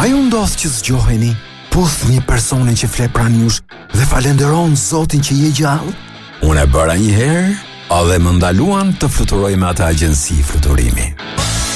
ju ndodh që zgjoheni, puthni personin që flet pranë jush dhe falenderon Zotin që je gjallë? Unë e bëra një herë, edhe më ndaluan të fluturoj me atë agjenci fluturimi.